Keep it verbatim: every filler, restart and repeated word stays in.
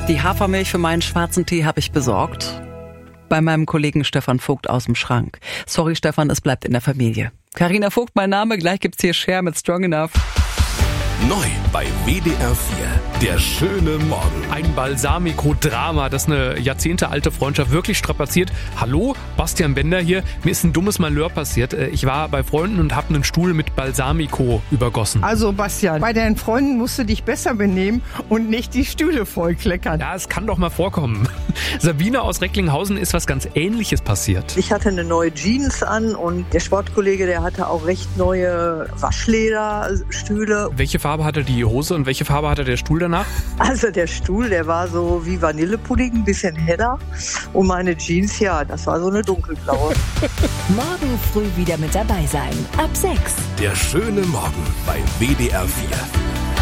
Die Hafermilch für meinen schwarzen Tee habe ich besorgt. Bei meinem Kollegen Stefan Vogt aus dem Schrank. Sorry Stefan, es bleibt in der Familie. Carina Vogt, mein Name, gleich gibt's hier Cher mit Strong Enough. Neu bei W D R vier, der schöne Morgen. Ein Balsamico-Drama, das eine jahrzehntealte Freundschaft wirklich strapaziert. Hallo, Bastian Bender hier. Mir ist ein dummes Malheur passiert. Ich war bei Freunden und habe einen Stuhl mit Balsamico übergossen. Also Bastian, bei deinen Freunden musst du dich besser benehmen und nicht die Stühle vollkleckern. Ja, es kann doch mal vorkommen. Sabine aus Recklinghausen ist was ganz Ähnliches passiert. Ich hatte eine neue Jeans an und der Sportkollege, der hatte auch recht neue Waschlederstühle. Welche Farbe hatte die Hose und welche Farbe hatte der Stuhl danach? Also der Stuhl, der war so wie Vanillepudding, ein bisschen heller. Und meine Jeans, ja, das war so eine dunkelblaue. Morgen früh wieder mit dabei sein. Ab sechs. Der schöne Morgen bei W D R vier.